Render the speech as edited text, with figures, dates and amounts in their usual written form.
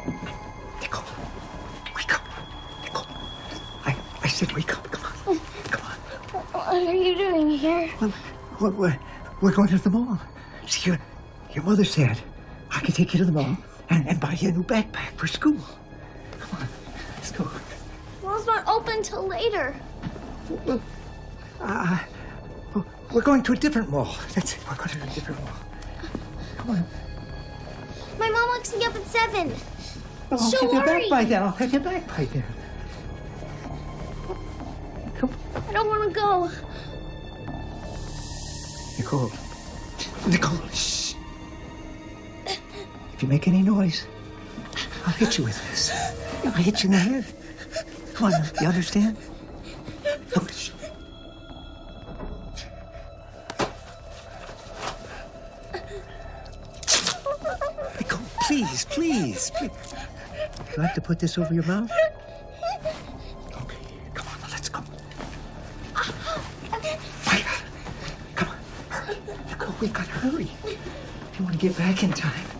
Nicole, wake up. Nicole, I said wake up. Come on. Come on. What are you doing here? We're going to the mall. See, your mother said I could take you to the mall and buy you a new backpack for school. Come on, let's go. Mall's not open till later. Well, we're going to a different mall. That's it. We're going to a different mall. Come on. My mom wakes me up at 7. Well, I'll So have you back worried. by then. I'll have you back by then. Come on. I don't want to go. Nicole. Nicole, shh. If you make any noise, I'll hit you with this. I'll hit you in the head. Come on, you understand? Come on, shh. Nicole, please, please, please. Do I have to put this over your mouth? Okay, come on, let's go. Come on, hurry. Nicole, we gotta hurry. If you want to get back in time.